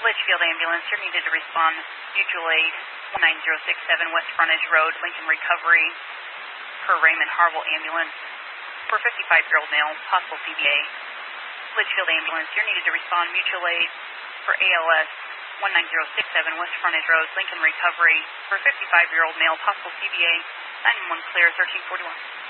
Litchfield Ambulance, you're needed to respond mutual aid 19067 West Frontage Road, Lincoln Recovery, per Raymond Harville Ambulance, for 55-year-old male, possible CBA. Litchfield Ambulance, you're needed to respond mutual aid for ALS 19067 West Frontage Road, Lincoln Recovery, for 55-year-old male, possible CBA. 911 clear, 1341.